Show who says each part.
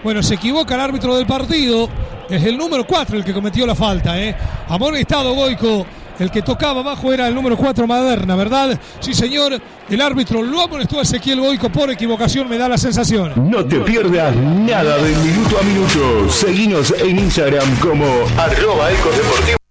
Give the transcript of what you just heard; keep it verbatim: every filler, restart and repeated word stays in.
Speaker 1: Bueno, se equivoca el árbitro del partido. Es el número cuatro el que cometió la falta, ¿eh? Amonestado Goico. El que tocaba abajo era el número cuatro Maderna, ¿verdad? Sí, señor. El árbitro lo amonestó a Ezequiel Goico por equivocación, me da la sensación.
Speaker 2: No te pierdas nada de Minuto a Minuto. Seguinos en Instagram como arroba Ecos Deportivos.